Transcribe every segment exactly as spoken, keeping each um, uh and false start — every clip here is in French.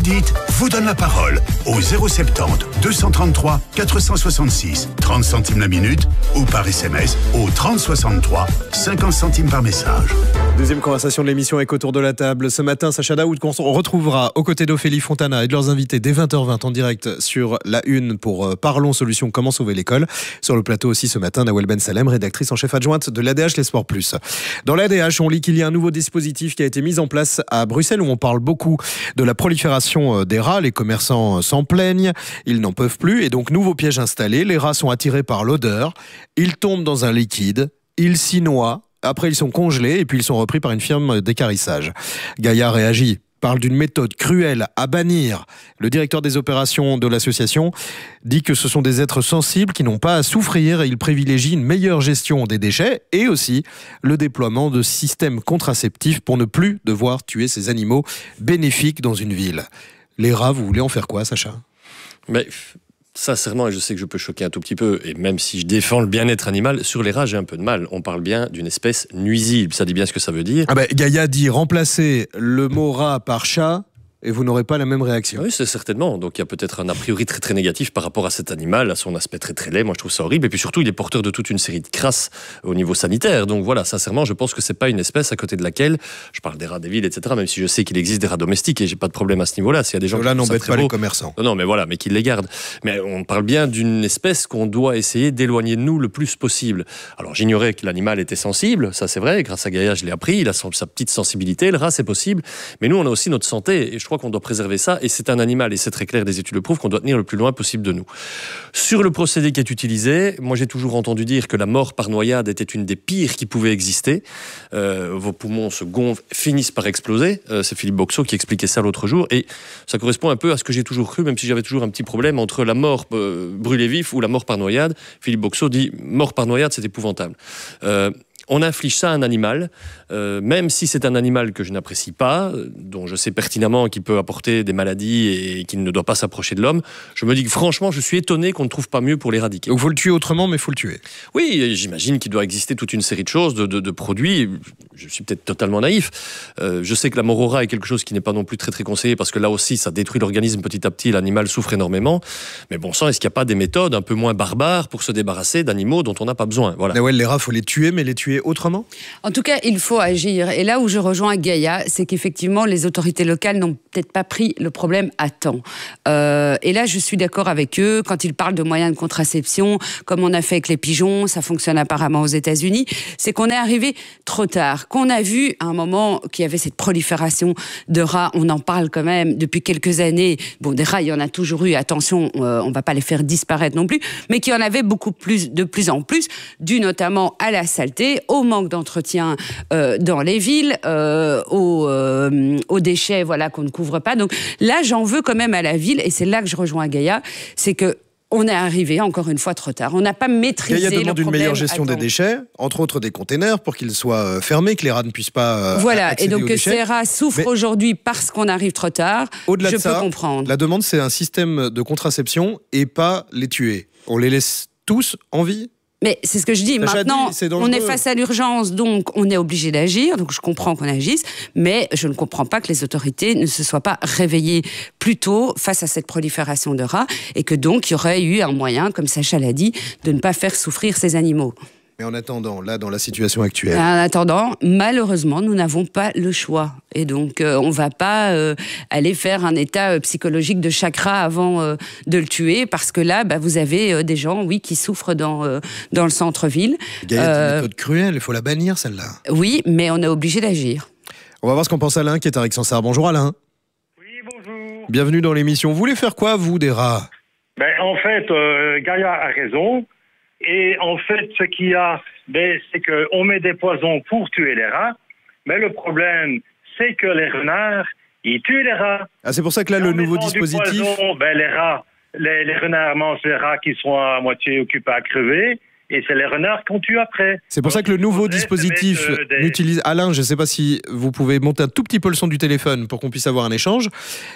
dites vous donne la parole au zéro soixante-dix deux cent trente-trois quatre cent soixante-six, trente centimes la minute ou par S M S au trente soixante-trois, cinquante centimes par message. Deuxième conversation de l'émission avec Autour de la table. Ce matin, Sacha Daoud qu'on retrouvera aux côtés d'Ophélie Fontana et de leurs invités dès vingt heures vingt en direct sur la Une pour euh, Parlons Solutions, comment sauver l'école. Sur le plateau aussi ce matin, Nawel Ben Salem, rédactrice en chef adjointe de l'A D H Les Sports Plus. Dans l'A D H, on lit qu'il y a un nouveau dispositif qui a été mis en place à Bruxelles où on parle beaucoup de la prolifération des rats. Les commerçants s'en plaignent, ils n'en peuvent plus et donc nouveau piège installé. Les rats sont attirés par l'odeur, ils tombent dans un liquide, ils s'y noient. Après, ils sont congelés et puis ils sont repris par une firme d'équarrissage. Gaïa réagit, parle d'une méthode cruelle à bannir. Le directeur des opérations de l'association dit que ce sont des êtres sensibles qui n'ont pas à souffrir et il privilégie une meilleure gestion des déchets et aussi le déploiement de systèmes contraceptifs pour ne plus devoir tuer ces animaux bénéfiques dans une ville. Les rats, vous voulez en faire quoi, Sacha ? Mais... Sincèrement, et je sais que je peux choquer un tout petit peu, et même si je défends le bien-être animal, sur les rats, j'ai un peu de mal. On parle bien d'une espèce nuisible, ça dit bien ce que ça veut dire. Ah ben, Gaïa dit remplacer le mot rat par chat, et vous n'aurez pas la même réaction. Oui, c'est certainement. Donc il y a peut-être un a priori très très négatif par rapport à cet animal, à son aspect très très laid. Moi, je trouve ça horrible. Et puis surtout, il est porteur de toute une série de crasses au niveau sanitaire. Donc voilà, sincèrement, je pense que c'est pas une espèce à côté de laquelle, je parle des rats des villes, et cetera. Même si je sais qu'il existe des rats domestiques et j'ai pas de problème à ce niveau-là. S'il y a des gens là, qui n'embête pas beau, les commerçants. Non, non, mais voilà, mais qu'ils les gardent. Mais on parle bien d'une espèce qu'on doit essayer d'éloigner de nous le plus possible. Alors j'ignorais que l'animal était sensible, ça c'est vrai. Grâce à Gaïa, je l'ai appris. Il a son, sa petite sensibilité. Le rat, c'est possible. Mais nous, on a aussi notre santé et je crois qu'on doit préserver ça. Et c'est un animal, et c'est très clair, des études le prouvent, qu'on doit tenir le plus loin possible de nous. Sur le procédé qui est utilisé, moi j'ai toujours entendu dire que la mort par noyade était une des pires qui pouvaient exister. Euh, vos poumons se gonflent, finissent par exploser. Euh, c'est Philippe Boxeau qui expliquait ça l'autre jour, et ça correspond un peu à ce que j'ai toujours cru, même si j'avais toujours un petit problème entre la mort euh, brûlée vif ou la mort par noyade. Philippe Boxeau dit mort par noyade, c'est épouvantable. Euh, On inflige ça à un animal, euh, même si c'est un animal que je n'apprécie pas, dont je sais pertinemment qu'il peut apporter des maladies et qu'il ne doit pas s'approcher de l'homme. Je me dis que franchement, je suis étonné qu'on ne trouve pas mieux pour l'éradiquer. Donc il faut le tuer autrement, mais il faut le tuer. Oui, j'imagine qu'il doit exister toute une série de choses, de, de, de produits. Je suis peut-être totalement naïf. Euh, je sais que la mort au rat est quelque chose qui n'est pas non plus très très conseillé, parce que là aussi, ça détruit l'organisme petit à petit, l'animal souffre énormément. Mais bon sang, est-ce qu'il n'y a pas des méthodes un peu moins barbares pour se débarrasser d'animaux dont on n'a pas besoin ? Voilà. Nawel, les rats, il faut les tuer, mais les tuer autrement ? En tout cas, il faut agir. Et là où je rejoins Gaïa, c'est qu'effectivement, les autorités locales n'ont peut-être pas pris le problème à temps. Euh, et là, je suis d'accord avec eux quand ils parlent de moyens de contraception, comme on a fait avec les pigeons, ça fonctionne apparemment aux États-Unis. C'est qu'on est arrivé trop tard, qu'on a vu à un moment qu'il y avait cette prolifération de rats. On en parle quand même depuis quelques années. Bon, des rats, il y en a toujours eu. Attention, euh, on ne va pas les faire disparaître non plus, mais qu'il y en avait beaucoup plus, de plus en plus, dû notamment à la saleté, au manque d'entretien euh, dans les villes, euh, aux, euh, aux déchets, voilà, qu'on ne couvre pas. Donc là, j'en veux quand même à la ville, et c'est là que je rejoins Gaïa, c'est que on est arrivé encore une fois trop tard. On n'a pas maîtrisé le problème. Gaïa demande une meilleure gestion des déchets, entre autres des containers, pour qu'ils soient fermés, que les rats ne puissent pas euh, voilà, accéder et donc aux que déchets. ces rats souffrent Mais aujourd'hui parce qu'on arrive trop tard, au-delà je de peux ça, comprendre. La demande, c'est un système de contraception et pas les tuer. On les laisse tous en vie ? Mais c'est ce que je dis, Sacha maintenant, dit, c'est on est face à l'urgence, donc on est obligé d'agir, donc je comprends qu'on agisse, mais je ne comprends pas que les autorités ne se soient pas réveillées plus tôt face à cette prolifération de rats, et que donc il y aurait eu un moyen, comme Sacha l'a dit, de ne pas faire souffrir ces animaux. Mais en attendant, là, dans la situation actuelle... En attendant, malheureusement, nous n'avons pas le choix. Et donc, euh, on ne va pas euh, aller faire un état euh, psychologique de chaque rat avant euh, de le tuer, parce que là, bah, vous avez euh, des gens, oui, qui souffrent dans, euh, dans le centre-ville. Gaïa, c'est Euh, une méthode cruelle, il faut la bannir, celle-là. Oui, mais on est obligé d'agir. On va voir ce qu'en pense Alain, qui est à Rixensart. Bonjour Alain. Oui, bonjour. Bienvenue dans l'émission. Vous voulez faire quoi, vous, des rats ? Ben, en fait, euh, Gaïa a raison. Et en fait, ce qu'il y a, ben, c'est qu'on met des poisons pour tuer les rats. Mais le problème, c'est que les renards, ils tuent les rats. Ah, c'est pour ça que là, le En nouveau mettant du dispositif... poison, ben, les rats, les, les renards mangent les rats qui sont à moitié occupés à crever. Et c'est les renards qu'on tue après. C'est pour ça que le nouveau faudrait dispositif se mettre, euh, des- n'utilise... Alain, je ne sais pas si vous pouvez monter un tout petit peu le son du téléphone pour qu'on puisse avoir un échange.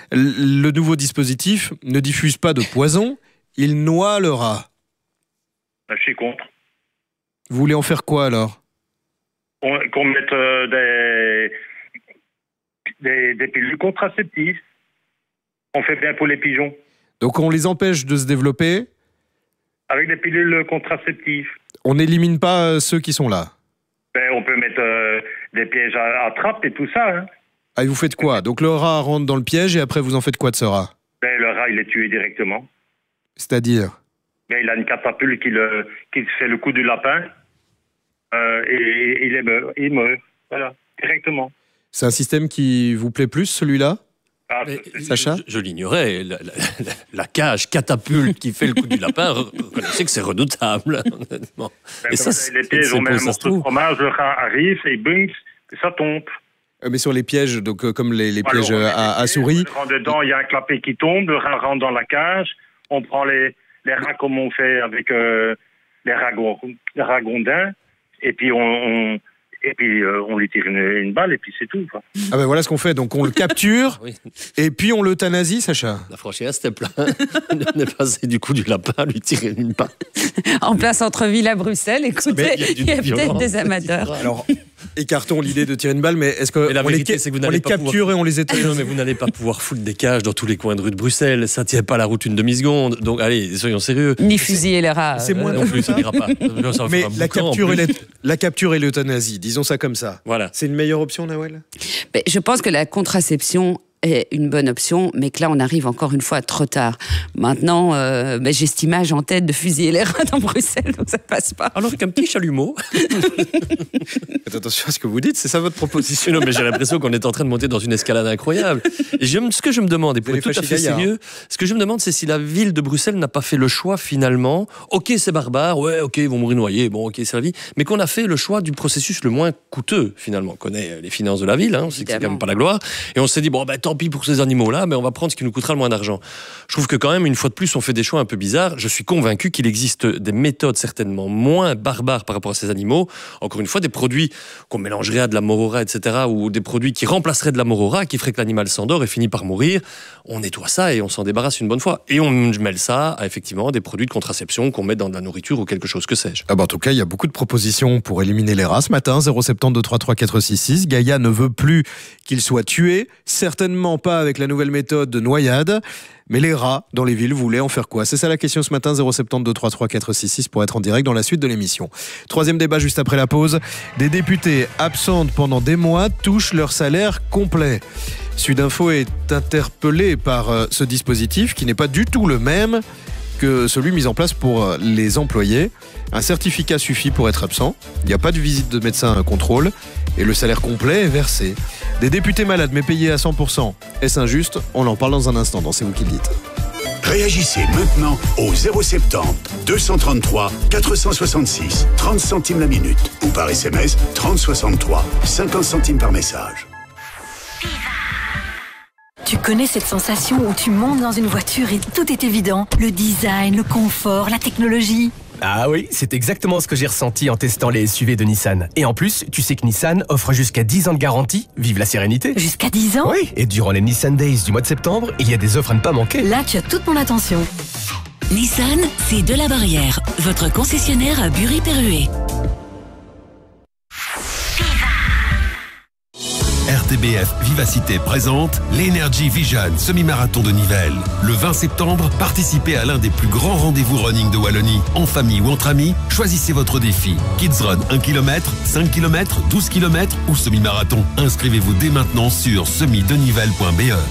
Le nouveau dispositif ne diffuse pas de poison, il noie le rat. Ben, je suis contre. Vous voulez en faire quoi alors ? On- Qu'on mette euh, des, des, des pilules contraceptives. on fait bien pour les pigeons. Donc on les empêche de se développer. Avec des pilules contraceptives. On n'élimine pas euh, ceux qui sont là. Ben, on peut mettre euh, des pièges à, à trappe et tout ça. Hein. Ah, et vous faites quoi? Donc le rat rentre dans le piège et après vous en faites quoi de ce rat? Ben, le rat, il est tué directement. C'est-à-dire? Ben, il a une catapulte qui, le, qui fait le coup du lapin euh, et, et il, est meurt, il meurt. Voilà, directement. C'est un système qui vous plaît plus, celui-là? Ah, Mais, Sacha? Je, je l'ignorais. La, la, la, la cage catapulte qui fait le coup du lapin, reconnaissez que c'est redoutable, honnêtement. Ben, et ça, les pièges, on met un morceau de fromage, le rat arrive, et bung, et ça tombe. Mais sur les pièges, donc euh, comme les, les pièges Alors, à, à souris. On rentre dedans, il y a un clapet qui tombe, le rat rentre dans la cage, on prend les, les rats comme on fait avec euh, les, ragon, les ragondins, et puis on, on et puis euh, on lui tire une, une balle, et puis c'est tout, quoi. Ah ben voilà ce qu'on fait, donc on le capture, oui. Et puis on l'euthanasie, Sacha. La franchise, c'était plein. On est passé du coup du lapin à lui tirer une balle. En plein centre-ville à Bruxelles, écoutez, il y a, a peut-être des amateurs. Alors, écartons l'idée de tirer une balle, mais est-ce qu'on la les, c'est que vous on les pas capture pouvoir... et on les éteint? Non, mais vous n'allez pas pouvoir foutre des cages dans tous les coins de rue de Bruxelles. Ça ne tient pas la route une demi-seconde. Donc, allez, soyons sérieux. Ni fusiller les rats. C'est moins non plus, ça n'ira pas. Ça mais la capture, et la capture et l'euthanasie, disons ça comme ça. Voilà. C'est une meilleure option, Nawel? Mais je pense que la contraception est une bonne option, mais que là, on arrive encore une fois trop tard. Maintenant, euh, ben, j'ai cette image en tête de fusiller les rats dans Bruxelles, donc ça passe pas. Alors, qu'un petit chalumeau. Faites attention à ce que vous dites, c'est ça votre proposition? Non, mais j'ai l'impression qu'on est en train de monter dans une escalade incroyable. Et je, ce que je me demande, et pour être tout à fait Gaillard. sérieux, ce que je me demande, c'est si la ville de Bruxelles n'a pas fait le choix, finalement, ok, c'est barbare, ouais, ok, ils vont mourir noyés, bon, ok, c'est la vie, mais qu'on a fait le choix du processus le moins coûteux, finalement. On connaît les finances de la ville, hein, on sait que c'est quand même pas la gloire, et on s'est dit, bon, ben, tant pis pour ces animaux-là, mais on va prendre ce qui nous coûtera le moins d'argent. Je trouve que quand même, une fois de plus, on fait des choix un peu bizarres. Je suis convaincu qu'il existe des méthodes certainement moins barbares par rapport à ces animaux. Encore une fois, des produits qu'on mélangerait à de la morora, et cetera, ou des produits qui remplaceraient de la morora, qui feraient que l'animal s'endort et finit par mourir. On nettoie ça et on s'en débarrasse une bonne fois. Et on mêle ça à effectivement des produits de contraception qu'on met dans de la nourriture ou quelque chose, que sais-je. Ah bah en tout cas, il y a beaucoup de propositions pour éliminer les rats ce matin. zéro sept deux trois trois quatre six six. Gaïa ne veut plus qu'ils soient tués, certainement pas avec la nouvelle méthode de noyade. Mais les rats dans les villes voulaient en faire quoi? C'est ça la question ce matin, zéro sept deux trois trois quatre six six pour être en direct dans la suite de l'émission. Troisième débat juste après la pause. Des députés absentes pendant des mois touchent leur salaire complet. Sudinfo est interpellé par euh, ce dispositif qui n'est pas du tout le même que celui mis en place pour euh, les employés. Un certificat suffit pour être absent. Il n'y a pas de visite de médecin à contrôle et le salaire complet est versé. Des députés malades mais payés à cent pour cent. Est-ce injuste? On en parle dans un instant, dans C'est vous qui le dites. Réagissez maintenant au zéro sept zéro deux cent trente-trois quatre cent soixante-six, trente centimes la minute ou par S M S trente soixante-trois, cinquante centimes par message. Tu connais cette sensation où tu montes dans une voiture et tout est évident? Le design, le confort, la technologie. Ah oui, c'est exactement ce que j'ai ressenti en testant les S U V de Nissan. Et en plus, tu sais que Nissan offre jusqu'à dix ans de garantie. Vive la sérénité. Jusqu'à dix ans? Oui, et durant les Nissan Days du mois de septembre, il y a des offres à ne pas manquer. Là, tu as toute mon attention. Nissan, c'est de la barrière. Votre concessionnaire à Bury-Perruet. R T B F Vivacité présente l'Energy Vision semi-marathon de Nivelles. Le vingt septembre, participez à l'un des plus grands rendez-vous running de Wallonie. En famille ou entre amis, choisissez votre défi. Kids Run un kilomètre, cinq kilomètres, douze kilomètres ou semi-marathon. Inscrivez-vous dès maintenant sur semi de nivelles point b e.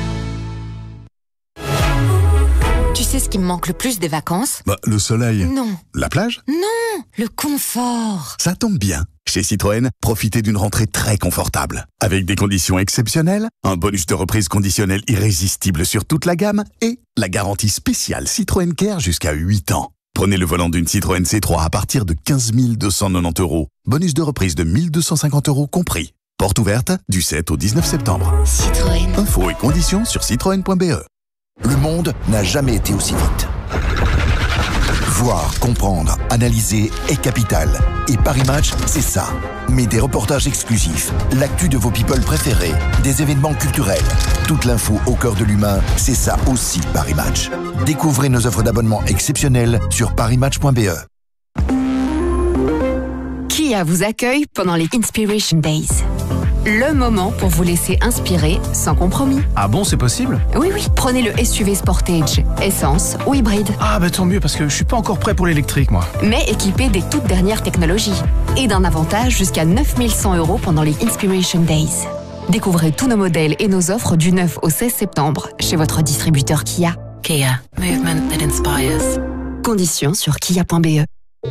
Tu sais ce qui me manque le plus des vacances? Bah, le soleil. Non. La plage? Non, le confort. Ça tombe bien. Chez Citroën, profitez d'une rentrée très confortable. Avec des conditions exceptionnelles, un bonus de reprise conditionnel irrésistible sur toute la gamme et la garantie spéciale Citroën Care jusqu'à huit ans. Prenez le volant d'une Citroën C trois à partir de quinze mille deux cent quatre-vingt-dix euros. Bonus de reprise de mille deux cent cinquante euros compris. Porte ouverte du sept au dix-neuf septembre. Citroën. Infos et conditions sur citroën point b e. Le monde n'a jamais été aussi vite. Voir, comprendre, analyser est capital. Et Paris Match, c'est ça. Mais des reportages exclusifs, l'actu de vos people préférés, des événements culturels, toute l'info au cœur de l'humain, c'est ça aussi Paris Match. Découvrez nos offres d'abonnement exceptionnelles sur paris match point b e. Kia vous accueille pendant les Inspiration Days. Le moment pour vous laisser inspirer sans compromis. Ah bon, c'est possible ? Oui, oui. Prenez le S U V Sportage, essence ou hybride. Ah bah tant mieux, parce que je suis pas encore prêt pour l'électrique, moi. Mais équipé des toutes dernières technologies. Et d'un avantage jusqu'à neuf mille cent euros pendant les Inspiration Days. Découvrez tous nos modèles et nos offres du neuf au seize septembre chez votre distributeur Kia. Kia, movement that inspires. Conditions sur kia point b e.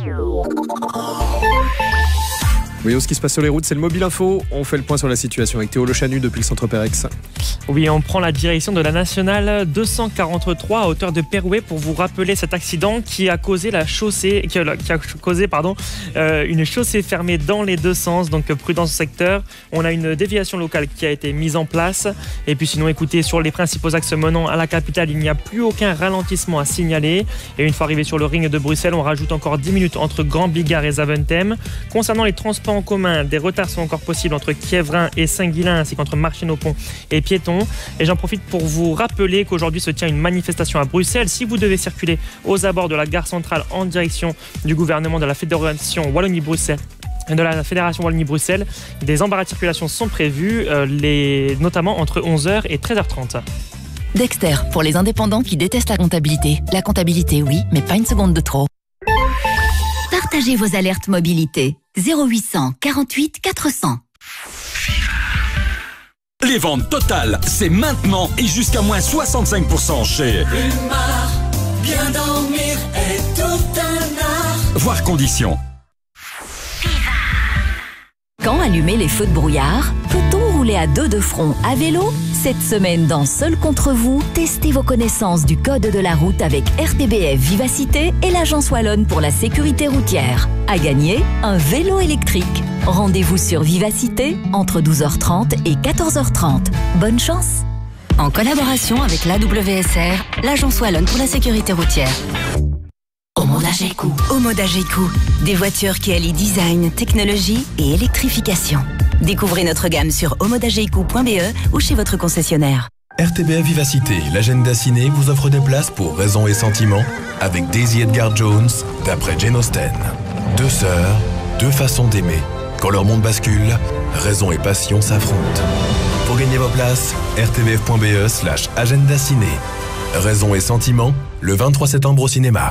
Oui, ce qui se passe sur les routes, c'est le Mobile Info. On fait le point sur la situation avec Théo Le Chanu depuis le centre Pérex. Oui, on prend la direction de la nationale deux cent quarante-trois à hauteur de Perouet pour vous rappeler cet accident qui a causé la chaussée, qui a, qui a causé pardon, euh, une chaussée fermée dans les deux sens. Donc prudence au secteur. On a une déviation locale qui a été mise en place. Et puis sinon, écoutez, sur les principaux axes menant à la capitale, il n'y a plus aucun ralentissement à signaler. Et une fois arrivé sur le ring de Bruxelles, on rajoute encore dix minutes entre Grand Bigard et Zaventem. Concernant les transports en commun, des retards sont encore possibles entre Kievrin et Saint-Guilain ainsi qu'entre Marchienne-au-Pont et Piéton. Et j'en profite pour vous rappeler qu'aujourd'hui se tient une manifestation à Bruxelles. Si vous devez circuler aux abords de la gare centrale en direction du gouvernement de la Fédération Wallonie-Bruxelles, de la Fédération Wallonie-Bruxelles, des embarras de circulation sont prévus, euh, les, notamment entre onze heures et treize heures trente. Dexter, pour les indépendants qui détestent la comptabilité. La comptabilité, oui, mais pas une seconde de trop. Partagez vos alertes mobilité. zéro huit cent quarante-huit quatre cents. Les ventes totales, c'est maintenant et jusqu'à moins soixante-cinq pour cent chez Plumard, bien dormir est tout un art. Voir conditions. Quand allumer les feux de brouillard? Peut-on rouler à deux de front à vélo? Cette semaine, dans Seul contre vous, testez vos connaissances du code de la route avec R T B F Vivacité et l'Agence Wallonne pour la sécurité routière. À gagner, un vélo électrique. Rendez-vous sur Vivacité entre douze heures trente et quatorze heures trente. Bonne chance! En collaboration avec l'A W S R, l'Agence Wallonne pour la sécurité routière. Omodageku. Omodageku. Des voitures qui allient design, technologie et électrification. Découvrez notre gamme sur omodageku point b e ou chez votre concessionnaire. R T B F Vivacité, l'agenda ciné vous offre des places pour Raison et Sentiment avec Daisy Edgar Jones d'après Jane Austen. Deux sœurs, deux façons d'aimer. Quand leur monde bascule, raison et passion s'affrontent. Pour gagner vos places, r t b f point b e slash agenda ciné. Raison et Sentiment, le vingt-trois septembre au cinéma.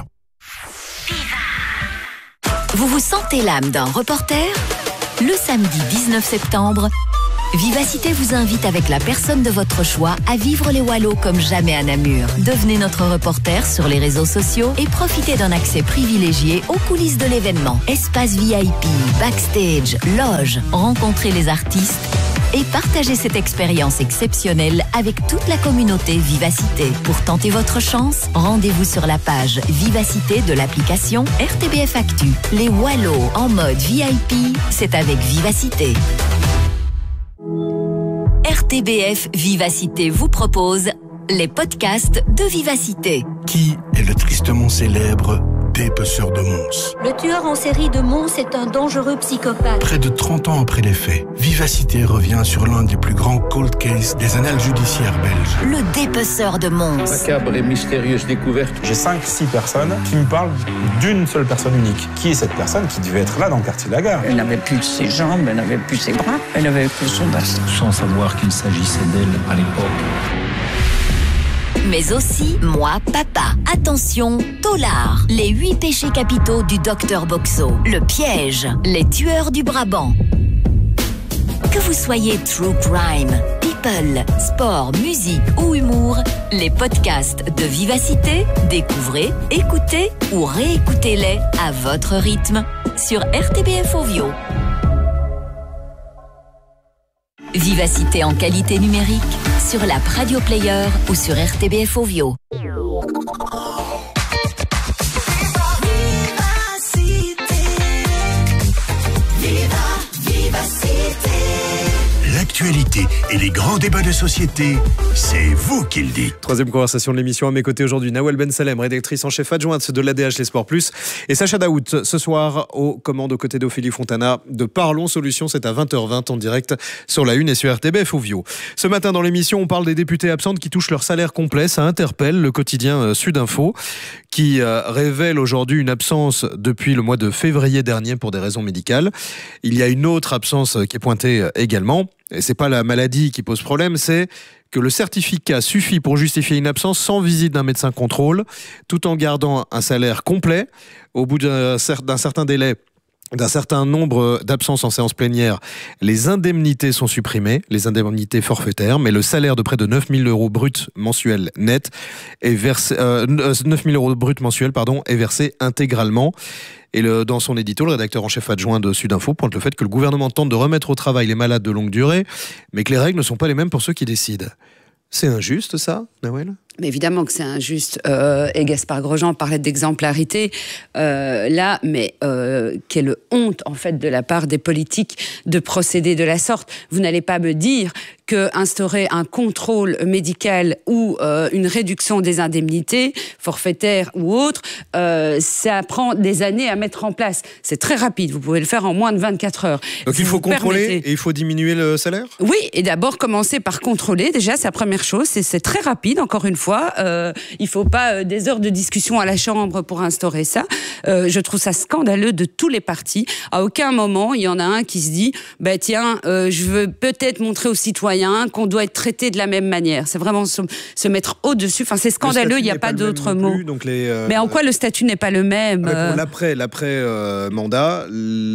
Vous vous sentez l'âme d'un reporter? Le samedi dix-neuf septembre, Vivacité vous invite avec la personne de votre choix à vivre les Wallos comme jamais à Namur. Devenez notre reporter sur les réseaux sociaux et profitez d'un accès privilégié aux coulisses de l'événement. Espace V I P, backstage, loge, rencontrez les artistes et partagez cette expérience exceptionnelle avec toute la communauté Vivacité. Pour tenter votre chance, rendez-vous sur la page Vivacité de l'application R T B F Actu. Les Wallos en mode V I P, c'est avec Vivacité. R T B F Vivacité vous propose les podcasts de Vivacité. Qui est le tristement célèbre dépeceur de Mons? Le tueur en série de Mons est un dangereux psychopathe. Près de trente ans après les faits, Vivacité revient sur l'un des plus grands cold cases des annales judiciaires belges. Le dépeceur de Mons. Macabre et mystérieuse découverte. J'ai cinq six personnes qui me parlent d'une seule personne unique. Qui est cette personne qui devait être là dans le quartier de la gare? Elle n'avait plus ses jambes, elle n'avait plus ses bras, elle n'avait plus son bassin. Sans savoir qu'il s'agissait d'elle à l'époque. Mais aussi Moi Papa. Attention, Tolard. Les huit péchés capitaux du docteur Boxo. Le piège. Les tueurs du Brabant. Que vous soyez true crime, people, sport, musique ou humour, les podcasts de Vivacité, découvrez, écoutez ou réécoutez-les à votre rythme sur R T B F Ovio. Vivacité en qualité numérique sur l'app Radio Player ou sur R T B F Ovio. L'actualité et les grands débats de société, c'est vous qui le dites. Troisième conversation de l'émission, à mes côtés aujourd'hui, Nawel Ben Salem, rédactrice en chef adjointe de l'A D H Les Sports Plus, et Sacha Daout, ce soir aux commandes aux côtés d'Ophélie Fontana de Parlons Solutions, c'est à vingt heures vingt en direct sur la Une et sur R T B F Ovio. Ce matin dans l'émission, on parle des députés absentes qui touchent leur salaire complet, ça interpelle le quotidien Sud Info, qui révèle aujourd'hui une absence depuis le mois de février dernier pour des raisons médicales. Il y a une autre absence qui est pointée également. et c'est pas la maladie qui pose problème, c'est que le certificat suffit pour justifier une absence sans visite d'un médecin contrôle, tout en gardant un salaire complet au bout d'un certain délai. D'un certain nombre d'absences en séance plénière, les indemnités sont supprimées, les indemnités forfaitaires, mais le salaire de près de neuf mille euros bruts mensuels net est versé, euh, neuf mille euros bruts mensuels, pardon, est versé intégralement. Et le, dans son édito, le rédacteur en chef adjoint de Sudinfo pointe le fait que le gouvernement tente de remettre au travail les malades de longue durée, mais que les règles ne sont pas les mêmes pour ceux qui décident. C'est injuste, ça, Nawel ? Mais évidemment que c'est injuste. Euh, et Gaspard Grosjean parlait d'exemplarité euh, là, mais euh, quelle honte en fait de la part des politiques de procéder de la sorte. Vous n'allez pas me dire que instaurer un contrôle médical ou euh, une réduction des indemnités forfaitaires ou autres, euh, ça prend des années à mettre en place. C'est très rapide. Vous pouvez le faire en moins de vingt-quatre heures. Donc vous il faut contrôler permettez... et il faut diminuer le salaire ? Oui, et d'abord commencer par contrôler. Déjà, c'est la première chose. C'est, c'est très rapide. Encore une fois. Euh, il ne faut pas euh, des heures de discussion à la Chambre pour instaurer ça. Euh, je trouve ça scandaleux de tous les partis. À aucun moment, il y en a un qui se dit bah, « tiens, euh, je veux peut-être montrer aux citoyens qu'on doit être traité de la même manière ». C'est vraiment se, se mettre au-dessus. Enfin, c'est scandaleux, il n'y a pas, pas d'autre mot. Plus, donc les, euh, Mais en quoi le statut n'est pas le même ah, pour l'après, l'après euh, mandat,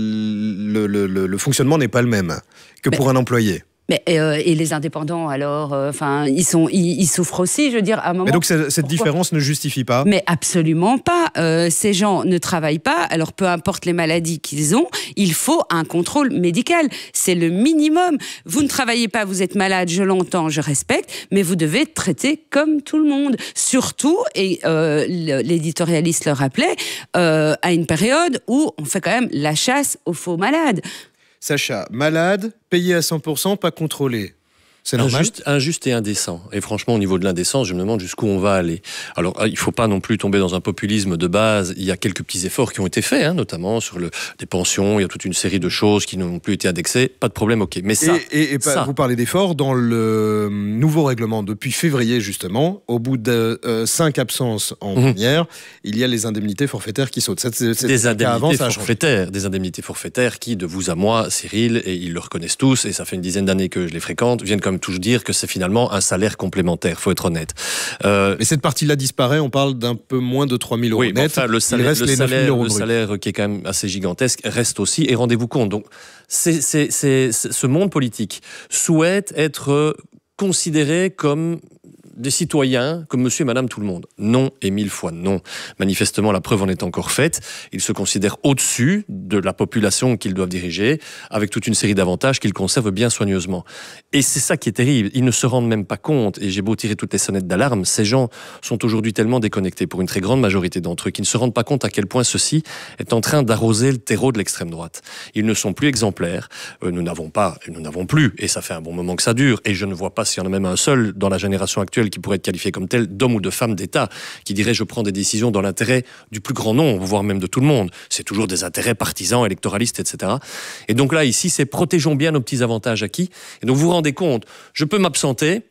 le, le, le, le fonctionnement n'est pas le même que pour mais... un employé. Mais, euh, et les indépendants, alors, enfin, euh, ils, sont, ils, ils souffrent aussi, je veux dire, à un moment... Mais donc cette, cette différence ne justifie pas ? Mais absolument pas. Euh, ces gens ne travaillent pas, alors peu importe les maladies qu'ils ont, il faut un contrôle médical. C'est le minimum. Vous ne travaillez pas, vous êtes malade, je l'entends, je respecte, mais vous devez être traité comme tout le monde. Surtout, et euh, l'éditorialiste le rappelait, euh, à une période où on fait quand même la chasse aux faux malades. Sacha, malade, payé à cent pour cent, pas contrôlé. C'est normal. Injuste, injuste et indécent. Et franchement, au niveau de l'indécence, je me demande jusqu'où on va aller. Alors, il ne faut pas non plus tomber dans un populisme de base. Il y a quelques petits efforts qui ont été faits, hein, notamment sur le, des pensions. Il y a toute une série de choses qui n'ont plus été indexées. Pas de problème, ok. Mais ça, et, et, et ça... vous parlez d'efforts dans le nouveau règlement depuis février, justement. Au bout de euh, cinq absences en plénière, mmh. il y a les indemnités forfaitaires qui sautent. C'est, c'est, des indemnités avant, forfaitaires, des indemnités forfaitaires qui, de vous à moi, Cyril, et ils le reconnaissent tous, et ça fait une dizaine d'années que je les fréquente, viennent comme toujours dire que c'est finalement un salaire complémentaire, faut être honnête. Euh, Mais cette partie-là disparaît, on parle d'un peu moins de trois mille euros oui, net. Enfin, le salaire, il reste le, les salaire, neuf mille euros le salaire qui est quand même assez gigantesque reste aussi, et rendez-vous compte, donc c'est, c'est, c'est, c'est, ce monde politique souhaite être considéré comme des citoyens comme monsieur et madame tout le monde. Non et mille fois non. Manifestement, la preuve en est encore faite. Ils se considèrent au-dessus de la population qu'ils doivent diriger, avec toute une série d'avantages qu'ils conservent bien soigneusement. Et c'est ça qui est terrible. Ils ne se rendent même pas compte, et j'ai beau tirer toutes les sonnettes d'alarme, ces gens sont aujourd'hui tellement déconnectés, pour une très grande majorité d'entre eux, qu'ils ne se rendent pas compte à quel point ceci est en train d'arroser le terreau de l'extrême droite. Ils ne sont plus exemplaires. Euh, nous n'avons pas, nous n'avons plus, et ça fait un bon moment que ça dure, et je ne vois pas s'il y en a même un seul dans la génération actuelle qui pourrait être qualifié comme tel, d'homme ou de femme d'État, qui dirait je prends des décisions dans l'intérêt du plus grand nombre, voire même de tout le monde. C'est toujours des intérêts partisans, électoralistes, et cetera. Et donc là, ici, c'est protégeons bien nos petits avantages acquis. Et donc vous vous rendez compte, je peux m'absenter.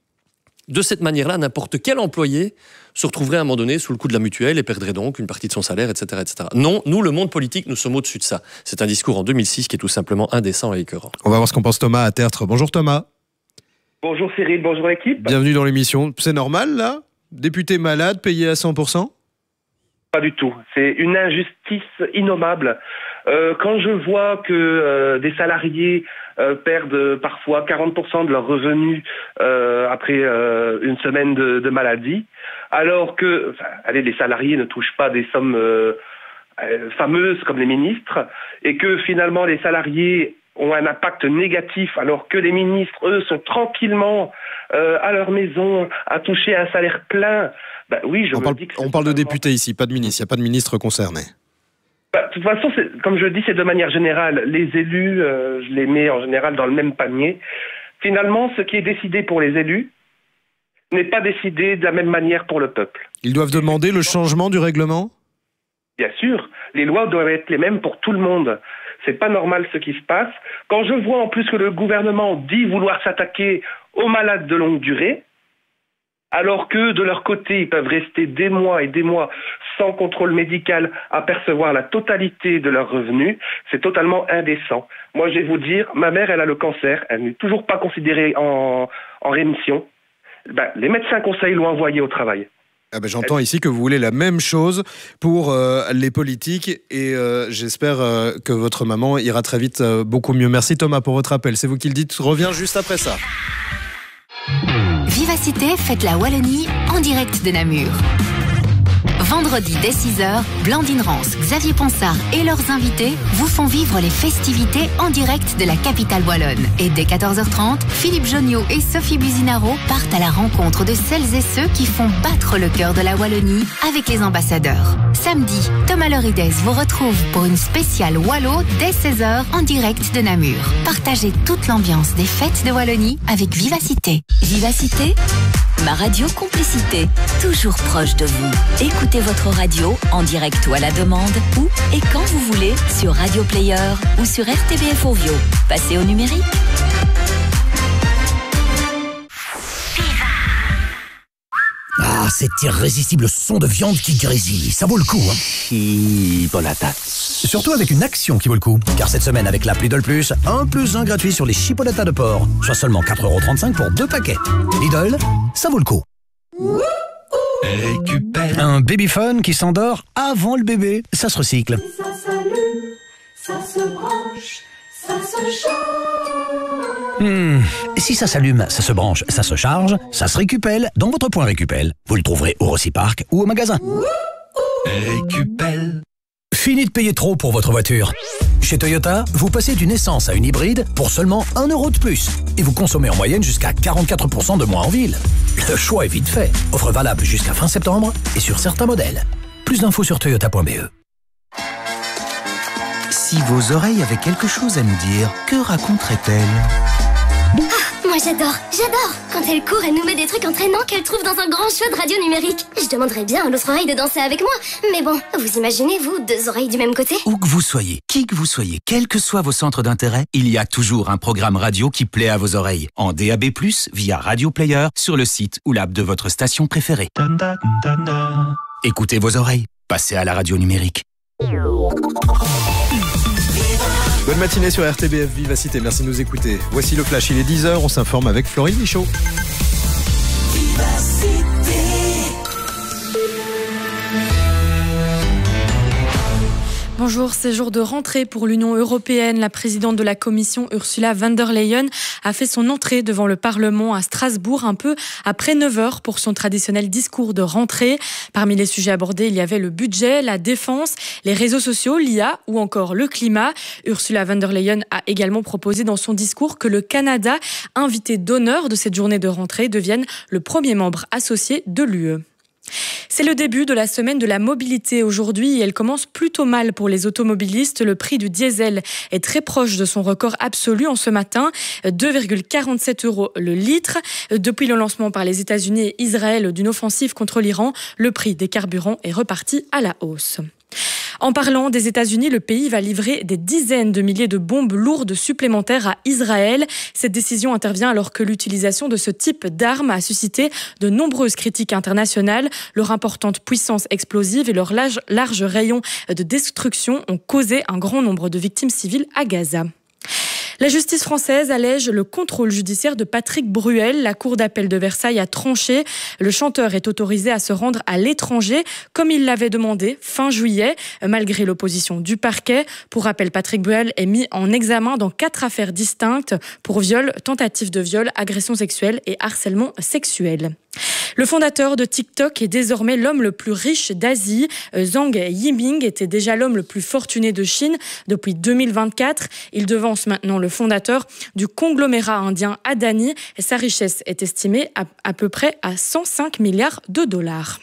De cette manière-là, n'importe quel employé se retrouverait à un moment donné sous le coup de la mutuelle et perdrait donc une partie de son salaire, et cetera, et cetera. Non, nous, le monde politique, nous sommes au-dessus de ça. C'est un discours en deux mille six qui est tout simplement indécent et écœurant. On va voir ce qu'en pense Thomas à Tertre. Bonjour Thomas. Bonjour Cyril, bonjour équipe. Bienvenue dans l'émission. C'est normal là ? Député malade, payé à cent pour cent ? Pas du tout. C'est une injustice innommable. Euh, quand je vois que euh, des salariés euh, perdent parfois quarante pour cent de leurs revenus euh, après euh, une semaine de, de maladie, alors que enfin, allez, les salariés ne touchent pas des sommes euh, euh, fameuses comme les ministres, et que finalement les salariés ont un impact négatif, alors que les ministres, eux, sont tranquillement euh, à leur maison, à toucher un salaire plein. Ben oui, je on me parle, dis que on parle de députés ici, pas de ministres. Il n'y a pas de ministre concerné. Ben, de toute façon, c'est, comme je le dis, c'est de manière générale. Les élus, euh, je les mets en général dans le même panier. Finalement, ce qui est décidé pour les élus n'est pas décidé de la même manière pour le peuple. Ils doivent demander le changement du règlement ? Bien sûr, les lois doivent être les mêmes pour tout le monde. C'est pas normal ce qui se passe. Quand je vois en plus que le gouvernement dit vouloir s'attaquer aux malades de longue durée, alors que de leur côté, ils peuvent rester des mois et des mois sans contrôle médical à percevoir la totalité de leurs revenus, c'est totalement indécent. Moi, je vais vous dire, ma mère, elle a le cancer, elle n'est toujours pas considérée en, en rémission. Ben, les médecins conseils l'ont envoyée au travail. Ah ben, j'entends ici que vous voulez la même chose pour euh, les politiques et euh, j'espère euh, que votre maman ira très vite euh, beaucoup mieux. Merci Thomas pour votre appel, c'est vous qui le dites. Je reviens juste après ça. Vivacité fête la Wallonie en direct de Namur. Vendredi dès six heures, Blandine Rance, Xavier Ponsard et leurs invités vous font vivre les festivités en direct de la capitale wallonne. Et dès quatorze heures trente, Philippe Jonniot et Sophie Buzinaro partent à la rencontre de celles et ceux qui font battre le cœur de la Wallonie avec les ambassadeurs. Samedi, Thomas Lorides vous retrouve pour une spéciale Wallo dès seize heures en direct de Namur. Partagez toute l'ambiance des fêtes de Wallonie avec Vivacité. Vivacité, ma radio complicité, toujours proche de vous. Écoutez votre radio en direct ou à la demande, où et quand vous voulez, sur Radio Player ou sur R T B F Ovio. Passez au numérique. Ah, cet irrésistible son de viande qui grésille, ça vaut le coup, hein. Chipolata. Surtout avec une action qui vaut le coup. Car cette semaine, avec l'app Lidl Plus, un plus un gratuit sur les chipolatas de porc. Soit seulement quatre euros trente-cinq pour deux paquets. Lidl, ça vaut le coup. Récupère. Un babyphone qui s'endort avant le bébé, ça se recycle. Ça s'allume, ça se branche, ça se charge. Hmm. Si ça s'allume, ça se branche, ça se charge, ça se récupère dans votre point Récupel. Vous le trouverez au Rossi-Park ou au magasin. Récupel. Fini de payer trop pour votre voiture. Chez Toyota, vous passez d'une essence à une hybride pour seulement un euro de plus. Et vous consommez en moyenne jusqu'à quarante-quatre pour cent de moins en ville. Le choix est vite fait. Offre valable jusqu'à fin septembre et sur certains modèles. Plus d'infos sur toyota point b e. Si vos oreilles avaient quelque chose à nous dire, que raconteraient-elles ? Ah, moi j'adore, j'adore. Quand elle court, elle nous met des trucs entraînants qu'elle trouve dans un grand show de radio numérique. Je demanderais bien à l'autre oreille de danser avec moi. Mais bon, vous imaginez, vous, deux oreilles du même côté ? Où que vous soyez, qui que vous soyez, quels que soient vos centres d'intérêt, il y a toujours un programme radio qui plaît à vos oreilles. En D A B plus, via Radio Player, sur le site ou l'app de votre station préférée. Écoutez vos oreilles, passez à la radio numérique. Bonne matinée sur R T B F Vivacité, merci de nous écouter. Voici le flash, il est dix heures, on s'informe avec Florine Michaud. Bonjour, c'est jour de rentrée pour l'Union européenne. La présidente de la Commission, Ursula von der Leyen, a fait son entrée devant le Parlement à Strasbourg un peu après neuf heures pour son traditionnel discours de rentrée. Parmi les sujets abordés, il y avait le budget, la défense, les réseaux sociaux, l'I A ou encore le climat. Ursula von der Leyen a également proposé dans son discours que le Canada, invité d'honneur de cette journée de rentrée, devienne le premier membre associé de l'U E. C'est le début de la semaine de la mobilité aujourd'hui et elle commence plutôt mal pour les automobilistes. Le prix du diesel est très proche de son record absolu en ce matin, deux virgule quarante-sept euros le litre. Depuis le lancement par les États-Unis et Israël d'une offensive contre l'Iran, le prix des carburants est reparti à la hausse. En parlant des États-Unis, le pays va livrer des dizaines de milliers de bombes lourdes supplémentaires à Israël. Cette décision intervient alors que l'utilisation de ce type d'armes a suscité de nombreuses critiques internationales. Leur importante puissance explosive et leur large, large rayon de destruction ont causé un grand nombre de victimes civiles à Gaza. La justice française allège le contrôle judiciaire de Patrick Bruel. La cour d'appel de Versailles a tranché. Le chanteur est autorisé à se rendre à l'étranger, comme il l'avait demandé fin juillet, malgré l'opposition du parquet. Pour rappel, Patrick Bruel est mis en examen dans quatre affaires distinctes pour viol, tentative de viol, agression sexuelle et harcèlement sexuel. Le fondateur de TikTok est désormais l'homme le plus riche d'Asie. Zhang Yiming était déjà l'homme le plus fortuné de Chine depuis deux mille vingt-quatre. Il devance maintenant le fondateur du conglomérat indien Adani. Sa richesse est estimée à, à peu près à cent cinq milliards de dollars.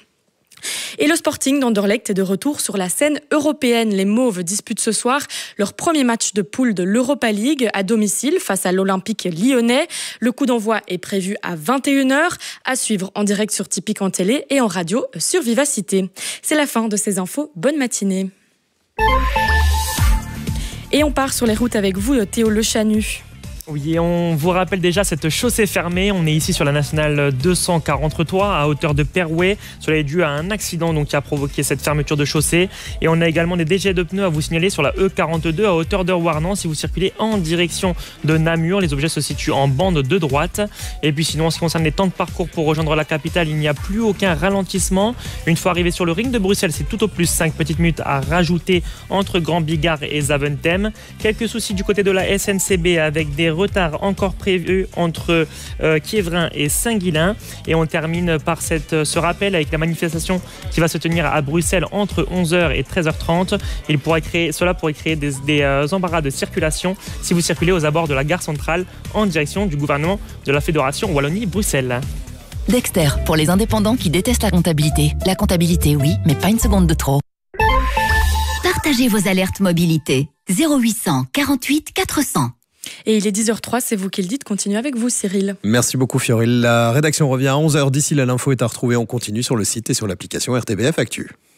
Et le Sporting d'Anderlecht est de retour sur la scène européenne. Les Mauves disputent ce soir leur premier match de poule de l'Europa League à domicile face à l'Olympique lyonnais. Le coup d'envoi est prévu à vingt et une heures, à suivre en direct sur Tipeee en télé et en radio sur Vivacité. C'est la fin de ces infos. Bonne matinée. Et on part sur les routes avec vous, Théo Le Chanu. Oui, et on vous rappelle déjà cette chaussée fermée. On est ici sur la nationale deux cent quarante-trois à hauteur de Perouet. Cela est dû à un accident donc, qui a provoqué cette fermeture de chaussée. Et on a également des dégâts de pneus à vous signaler sur la E quarante-deux à hauteur de Warnan si vous circulez en direction de Namur. Les objets se situent en bande de droite. Et puis sinon, en ce qui concerne les temps de parcours pour rejoindre la capitale, il n'y a plus aucun ralentissement. Une fois arrivé sur le ring de Bruxelles, c'est tout au plus cinq petites minutes à rajouter entre Grand Bigard et Zaventem. Quelques soucis du côté de la S N C B avec des retard encore prévu entre euh, Quievrin et Saint-Guilain. Et on termine par cette, ce rappel avec la manifestation qui va se tenir à Bruxelles entre onze heures et treize heures trente. Il pourrait créer, cela pourrait créer des, des euh, embarras de circulation si vous circulez aux abords de la gare centrale en direction du gouvernement de la Fédération Wallonie-Bruxelles. Dexter, pour les indépendants qui détestent la comptabilité. La comptabilité, oui, mais pas une seconde de trop. Partagez vos alertes mobilité. zéro huit cent quarante-huit quatre cents. Et il est dix heures trois, c'est vous qui le dites. Continuez avec vous, Cyril. Merci beaucoup, Fioril. La rédaction revient à onze heures. D'ici là, l'info est à retrouver en continu sur le site et sur l'application R T B F Actu.